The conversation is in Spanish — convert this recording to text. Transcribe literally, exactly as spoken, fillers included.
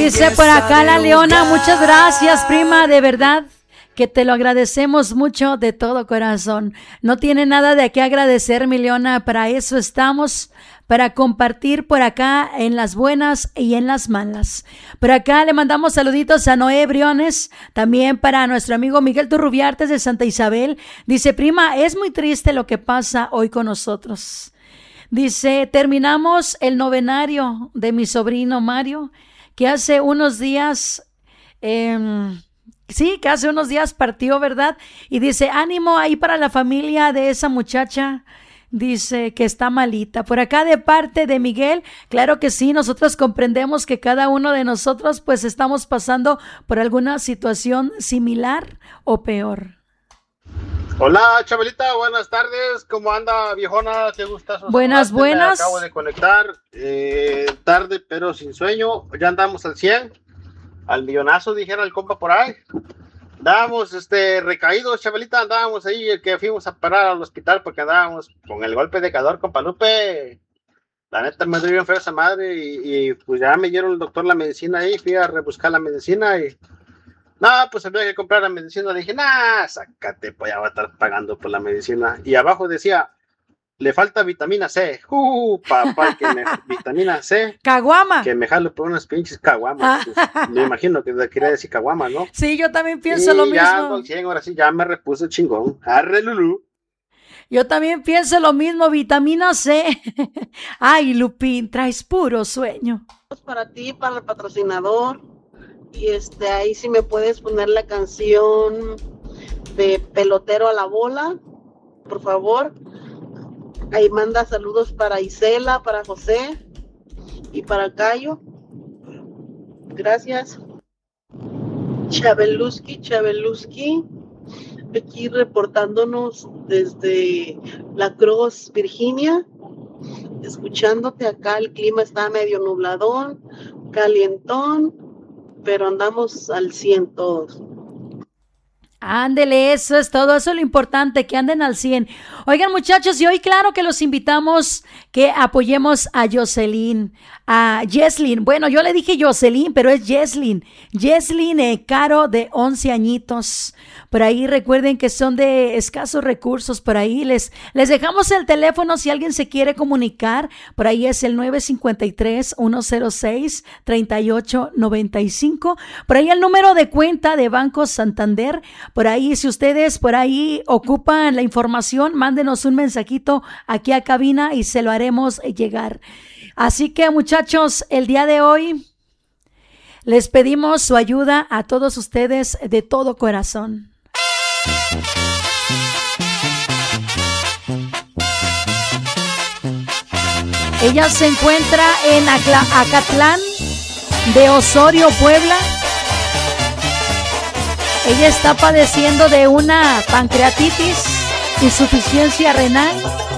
Dice por acá la Leona, muchas gracias, prima, de verdad que te lo agradecemos mucho de todo corazón. No tiene nada de qué agradecer, mi Leona, para eso estamos, para compartir por acá en las buenas y en las malas. Por acá le mandamos saluditos a Noé Briones, también para nuestro amigo Miguel Turrubiartes de Santa Isabel. Dice, prima, es muy triste lo que pasa hoy con nosotros. Dice, terminamos el novenario de mi sobrino Mario, que hace unos días... Eh, Sí, que hace unos días partió, ¿verdad? Y dice, ánimo ahí para la familia de esa muchacha. Dice que está malita. Por acá de parte de Miguel, claro que sí, nosotros comprendemos que cada uno de nosotros pues estamos pasando por alguna situación similar o peor. Hola, Chabelita, buenas tardes. ¿Cómo anda, viejona? ¿Te gusta? Buenas, buenas. Me acabo de conectar. Eh, tarde, pero sin sueño. Ya andamos al cien. Al millonazo, dijera el compa por ahí. Andábamos este, recaídos, Chabelita, andábamos ahí, el que fuimos a parar al hospital porque andábamos con el golpe de calor, compa Lupe. La neta me dio bien feo esa madre y, y pues ya me dieron el doctor la medicina ahí, fui a rebuscar la medicina y no, pues había que comprar la medicina. Le dije, nah, sácate, pues ya va a estar pagando por la medicina. Y abajo decía, le falta vitamina C. Uh, papá, que me, vitamina C. Caguama. Que me jalo por unas pinches caguamas. Pues, me imagino que le quería decir caguama, ¿no? Sí, yo también pienso y lo ya mismo. Al cien, ahora sí, ya me repuse chingón. Arre, Lulú. Yo también pienso lo mismo, vitamina C. Ay, Lupín, traes puro sueño. Para ti, para el patrocinador. Y este, ahí sí me puedes poner la canción de Pelotero a la Bola, por favor. Ahí manda saludos para Isela, para José y para Cayo. Gracias. Chabeluski, Chabeluski, aquí reportándonos desde La Cross, Virginia. Escuchándote acá, el clima está medio nubladón, calientón, pero andamos al cien todos. Ándele, eso es todo, eso es lo importante, que anden al cien. Oigan, muchachos, y hoy claro que los invitamos que apoyemos a Jocelyn, a Jesslyn. Bueno, yo le dije Jocelyn, pero es Jesslyn. Jesslyn eh, Caro, de once añitos. Por ahí recuerden que son de escasos recursos, por ahí les, les dejamos el teléfono si alguien se quiere comunicar. Por ahí es el nueve cinco tres, uno cero seis, tres ocho nueve cinco. Por ahí el número de cuenta de Banco Santander. Por ahí, si ustedes por ahí ocupan la información, mándenos un mensajito aquí a cabina y se lo haremos llegar. Así que, muchachos, el día de hoy les pedimos su ayuda a todos ustedes de todo corazón. Ella se encuentra en Acatlán de Osorio, Puebla. Ella está padeciendo de una pancreatitis, insuficiencia renal